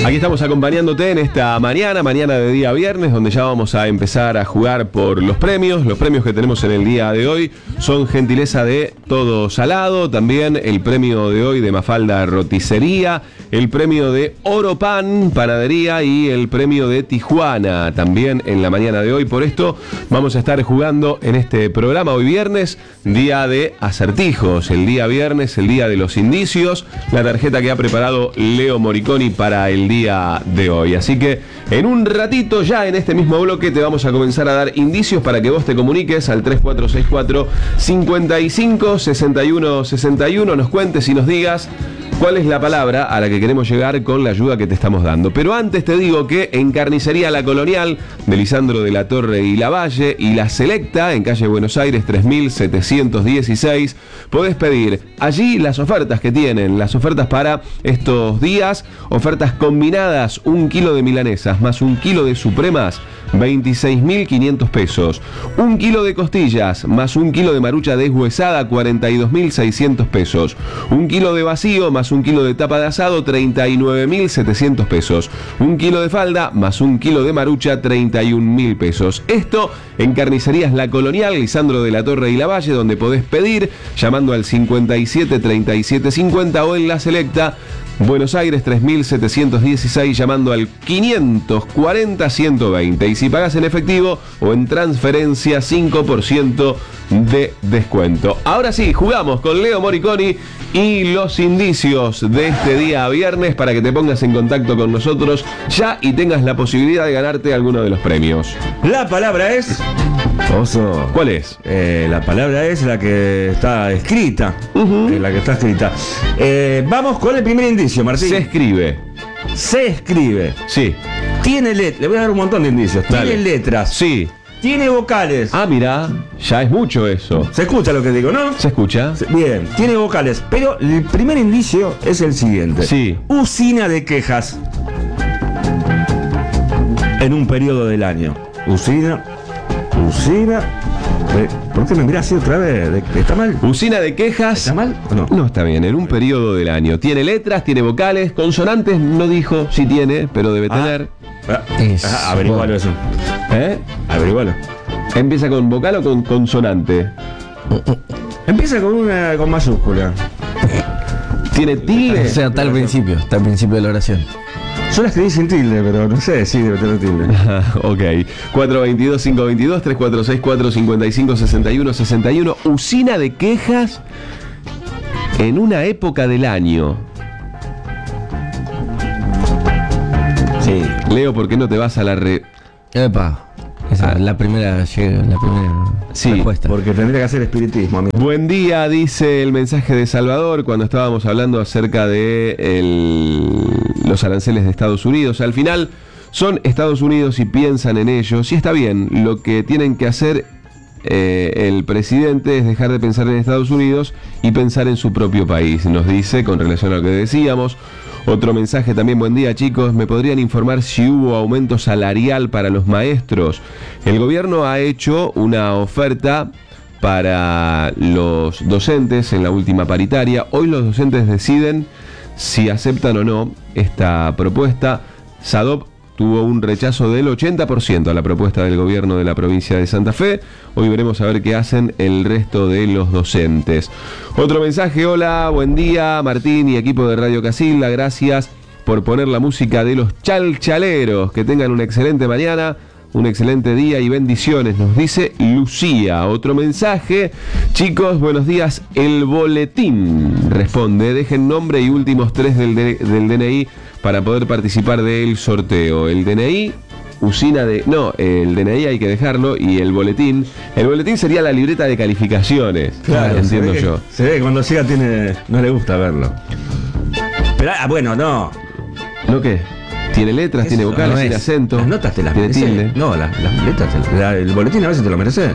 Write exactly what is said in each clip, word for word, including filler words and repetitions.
Aquí estamos acompañándote en esta mañana, mañana de día viernes, donde ya vamos a empezar a jugar por los premios. Los premios que tenemos en el día de hoy son gentileza de Todo Salado, también el premio de hoy de Mafalda Roticería, el premio de Oro Pan Panadería y el premio de Tijuana también en la mañana de hoy. Por esto vamos a estar jugando en este programa hoy viernes, día de acertijos, el día viernes, el día de los indicios, la tarjeta que ha preparado Leo Moriconi para el día de hoy. Así que en un ratito ya en este mismo bloque te vamos a comenzar a dar indicios para que vos te comuniques al tres cuatro seis cuatro, cinco cinco, seis uno seis uno, nos cuentes y nos digas cuál es la palabra a la que queremos llegar con la ayuda que te estamos dando. Pero antes te digo que en Carnicería La Colonial de Lisandro de la Torre y Lavalle y La Selecta en calle Buenos Aires tres mil setecientos dieciséis podés pedir allí las ofertas que tienen, las ofertas para estos días, ofertas combinadas, un kilo de milanesas más un kilo de supremas, veintiséis mil quinientos pesos. Un kilo de costillas más un kilo de marucha deshuesada, cuarenta y dos mil seiscientos pesos. Un kilo de vacío más un kilo de tapa de asado, treinta y nueve mil setecientos pesos. Un kilo de falda más un kilo de marucha, treinta y un mil pesos. Esto en Carnicerías La Colonial, Lisandro de la Torre y Lavalle, donde podés pedir llamando al cincuenta y siete treinta y siete cincuenta o en La Selecta Buenos Aires tres mil setecientos dieciséis llamando al quinientos cuarenta ciento veinte. Y si pagas en efectivo o en transferencia, cinco por ciento de descuento. Ahora sí, jugamos con Leo Moriconi y los indicios de este día viernes para que te pongas en contacto con nosotros ya y tengas la posibilidad de ganarte alguno de los premios. La palabra es... Oso. ¿Cuál es? Eh, la palabra es la que está escrita. Uh-huh. eh, la que está escrita. Eh, vamos con el primer indicio, Martín. Se escribe. Se escribe. Sí. Tiene letras. Le voy a dar un montón de indicios. Dale. Tiene letras. Sí. Tiene vocales. Ah, mira, ya es mucho eso. Se escucha lo que digo, ¿no? Se escucha. Bien, tiene vocales. Pero el primer indicio es el siguiente. Sí. Usina de quejas. En un periodo del año. Usina. Usina. ¿Por qué me mirás así otra vez? ¿Está mal? Usina de quejas. ¿Está mal o no? No, está bien, en un periodo del año. Tiene letras, tiene vocales, consonantes, no dijo si tiene, pero debe ah. tener. Ah, ah, averigualo eso. ¿Eh? Averigualo. ¿Empieza con vocal o con consonante? Empieza con una con mayúscula. ¿Tiene tilde? O sea, está al principio, está al principio de la oración. Yo la escribí sin tilde, pero no sé, sí debe tener tilde. Ok. cuatro dos dos, cinco dos dos, tres cuatro seis cuatro, cinco cinco, seis uno seis uno. Usina de quejas en una época del año. Sí. Leo, ¿por qué no te vas a la re... Epa, esa Ah. es la primera, la primera Sí, respuesta. Porque tendría que hacer espiritismo, amigo. Buen día, dice el mensaje de Salvador cuando estábamos hablando acerca de el, los aranceles de Estados Unidos. Al final son Estados Unidos y piensan en ellos. Y está bien, lo que tienen que hacer eh, el presidente es dejar de pensar en Estados Unidos y pensar en su propio país, nos dice con relación a lo que decíamos. Otro mensaje también, buen día chicos, ¿me podrían informar si hubo aumento salarial para los maestros? El gobierno ha hecho una oferta para los docentes en la última paritaria. Hoy los docentes deciden si aceptan o no esta propuesta. SADOP tuvo un rechazo del ochenta por ciento a la propuesta del gobierno de la provincia de Santa Fe. Hoy veremos a ver qué hacen el resto de los docentes. Otro mensaje, hola, buen día, Martín y equipo de Radio Casilda, gracias por poner la música de los chalchaleros. Que tengan una excelente mañana, un excelente día y bendiciones, nos dice Lucía. Otro mensaje, chicos, buenos días, el boletín responde, dejen nombre y últimos tres del, de, del D N I para poder participar del sorteo. El D N I, usina de... No, el D N I hay que dejarlo y el boletín... El boletín sería la libreta de calificaciones. Claro, entiendo se yo. Que, se ve que cuando siga tiene... No le gusta verlo. Pero, ah, bueno, no. ¿No qué? Tiene letras, Eso tiene vocales, no tiene es. acento. Las notas te las tiene mereces. tilde. No, las, las letras, te, la, el boletín a veces te lo mereces.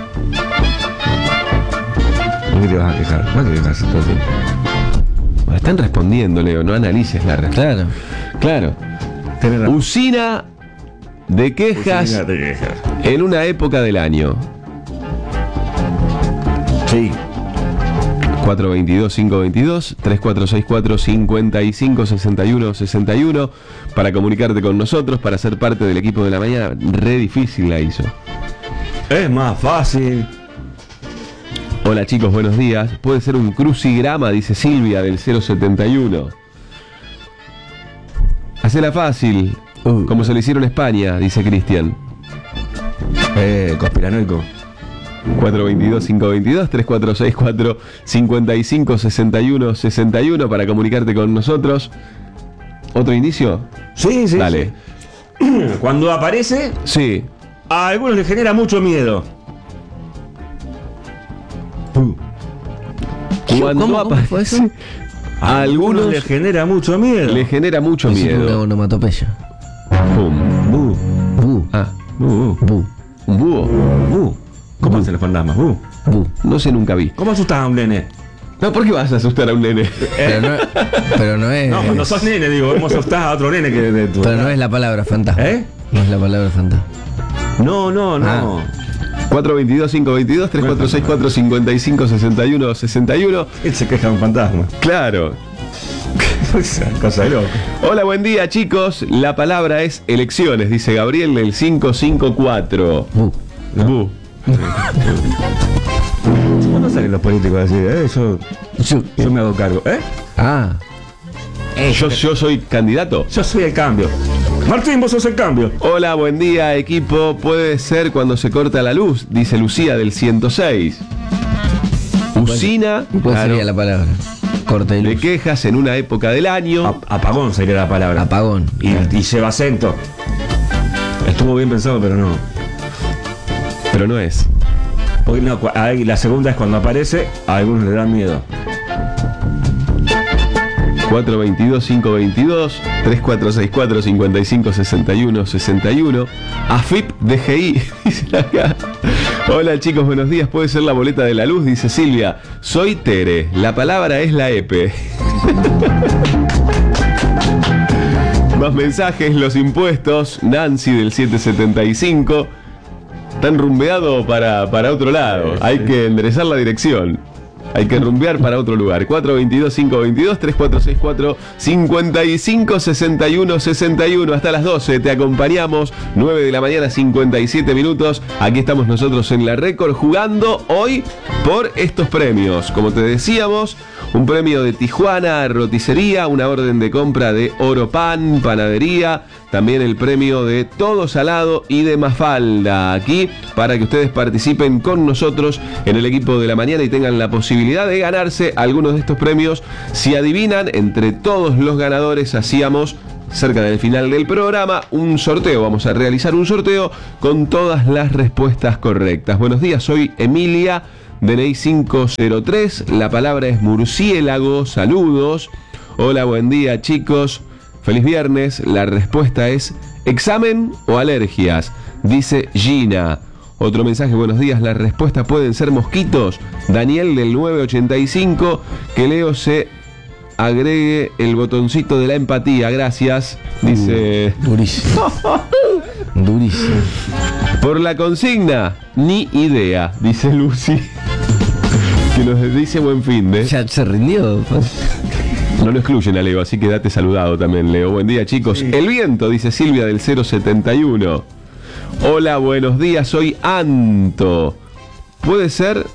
¿Por qué te vas a quejar? ¿Por qué te quejas entonces? Están respondiendo, Leo, no analices la respuesta. Claro. Claro. Usina de quejas Usina de quejas en una época del año. Sí. cuatro dos dos, cinco dos dos, tres cuatro seis cuatro, cinco cinco seis uno, seis uno para comunicarte con nosotros, para ser parte del equipo de la mañana. Re difícil la hizo. Es más fácil. Hola chicos, buenos días. Puede ser un crucigrama, dice Silvia del cero setenta y uno. Hacela fácil, Uh. como se lo hicieron en España, dice Cristian. Eh, conspiranoico. cuatro dos dos, cinco dos dos, tres cuatro seis cuatro, cinco cinco seis uno, seis uno para comunicarte con nosotros. ¿Otro inicio? Sí, sí. Dale. Sí. Cuando aparece, Sí. a algunos les genera mucho miedo. Cuando ¿Cómo, cómo aparece, fue eso? a algunos les genera mucho miedo. le genera mucho Es una miedo. onomatopeya. Pum. Bu, Bu, Ah, bu, bu, un búho. bu. ¿Cómo hacen los fantasmas? Bu. bu. No sé, nunca vi. ¿Cómo asustas a un nene? No, ¿por qué vas a asustar a un nene? Pero no, pero no es. No, cuando sos nene, digo, ¿cómo asustás a otro nene que de tu Pero no edad? es la palabra fantasma. ¿Eh? No es la palabra fantasma. No, no, no. cuatro dos dos, cinco dos dos, tres cuatro seis cuatro, cinco cinco seis uno, seis uno. Él se queja de un fantasma. Claro. Cosa de loco. Hola, buen día chicos. La palabra es elecciones, dice Gabriel del cinco cinco cuatro. Bu. Bu. ¿Cuándo salen los políticos a decir, eh? Yo, Yo- yo me hago cargo. ¿Eh? Ah, Yo, yo soy candidato. Yo soy el cambio. Martín, vos sos el cambio. Hola, buen día equipo. Puede ser cuando se corta la luz, dice Lucía del ciento seis. Usina, ¿cuál claro, sería la palabra? Corte de de luz. quejas en una época del año. A- apagón sería la palabra. Apagón. Y, y lleva acento. Estuvo bien pensado, pero no. Pero no es. Porque no, cu- ahí la segunda es cuando aparece, a algunos le dan miedo. cuatro dos dos, cinco dos dos, tres cuatro seis cuatro, cinco cinco seis uno, seis uno. AFIP D G I, dice acá. Hola chicos, buenos días. Puede ser la boleta de la luz, dice Silvia. Soy Tere. La palabra es la E P. Más mensajes, los impuestos. Nancy del siete setenta y cinco. Están rumbeado para, para otro lado. Hay que enderezar la dirección. Hay que rumbear para otro lugar. cuatro dos dos, cinco dos dos, tres cuatro seis cuatro, cinco cinco seis uno, seis uno. Hasta las doce te acompañamos. nueve de la mañana, cincuenta y siete minutos. Aquí estamos nosotros en La Récord jugando hoy por estos premios. Como te decíamos, un premio de Tijuana Roticería, una orden de compra de Oro Pan, Panadería. También el premio de Todo Salado y de Mafalda. Aquí para que ustedes participen con nosotros en el equipo de la mañana y tengan la posibilidad de ganarse algunos de estos premios. Si adivinan, entre todos los ganadores hacíamos, cerca del final del programa, un sorteo. Vamos a realizar un sorteo con todas las respuestas correctas. Buenos días, soy Emilia, D N I cinco cero tres. La palabra es murciélago. Saludos. Hola, buen día chicos. Feliz viernes. La respuesta es examen o alergias, dice Gina. Otro mensaje, buenos días. La respuesta pueden ser mosquitos. Daniel del nueve ochenta y cinco. Que Leo se agregue el botoncito de la empatía. Gracias. Dice. Durísimo. Durísimo. Por la consigna, ni idea, dice Lucy. Que nos dice buen fin de. Ya se rindió. No lo excluyen a Leo, así que date saludado también, Leo. Buen día, chicos. El viento, dice Silvia del cero setenta y uno. Hola, buenos días, soy Anto. Puede ser.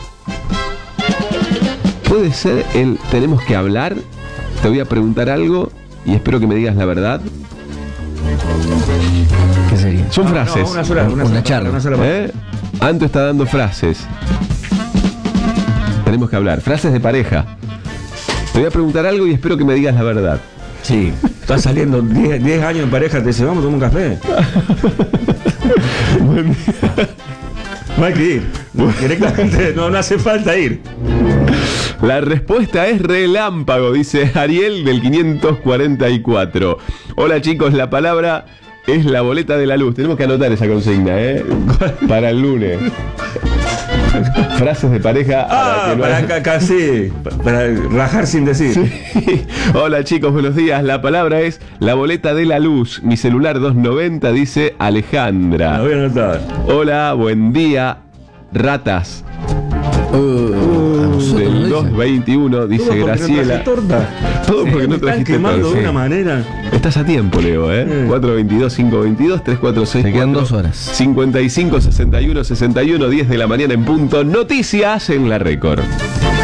Puede ser el tenemos que hablar. Te voy a preguntar algo y espero que me digas la verdad. ¿Qué sería? Son No, frases. no, una sola, una Una sola charla. una sola palabra. ¿Eh? Anto está dando frases. Tenemos que hablar. Frases de pareja. Te voy a preguntar algo y espero que me digas la verdad. Sí, estás saliendo diez años en pareja, te dice, vamos a tomar un café. No hay que ir. Directamente, no, no hace falta ir. La respuesta es relámpago, dice Ariel del quinientos cuarenta y cuatro. Hola chicos, la palabra es la boleta de la luz. Tenemos que anotar esa consigna, ¿eh? Para el lunes. Frases de pareja. Ah, que no para hay- acá, casi, para rajar sin decir. Hola chicos, buenos días. La palabra es la boleta de la luz. Mi celular doscientos noventa, dice Alejandra. Lo voy a anotar. Hola, buen día. Ratas. Uh, nosotros, del dice. dos veintiuno, dice Todo porque no Graciela. traje torta. Todo porque no Me están trajiste quemando torta. de una manera. Estás a tiempo, Leo, ¿eh? Sí. cuatro veintidós, cinco veintidós, tres cuatro seis. Te quedan dos horas. cincuenta y cinco, sesenta y uno, sesenta y uno, diez de la mañana en punto. Noticias en la Record.